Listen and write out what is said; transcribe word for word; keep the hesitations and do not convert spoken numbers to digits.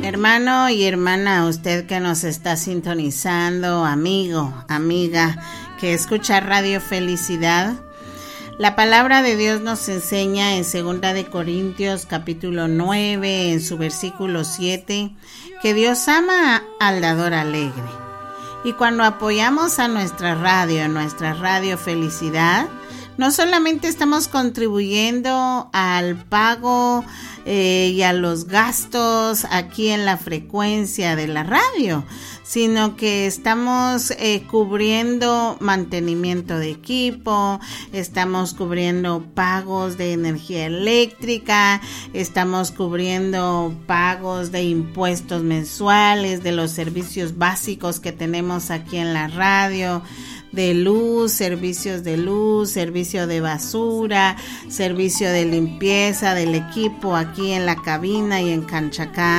Hermano y hermana, usted que nos está sintonizando, amigo, amiga, que escucha Radio Felicidad, la palabra de Dios nos enseña en segunda de Corintios capítulo nueve, en su versículo siete, que Dios ama al dador alegre. Y cuando apoyamos a nuestra radio, nuestra Radio Felicidad, no solamente estamos contribuyendo al pago eh, y a los gastos aquí en la frecuencia de la radio, sino que estamos eh, cubriendo mantenimiento de equipo, estamos cubriendo pagos de energía eléctrica, estamos cubriendo pagos de impuestos mensuales, de los servicios básicos que tenemos aquí en la radio, de luz, servicios de luz, servicio de basura, servicio de limpieza del equipo aquí en la cabina y en Canchacán.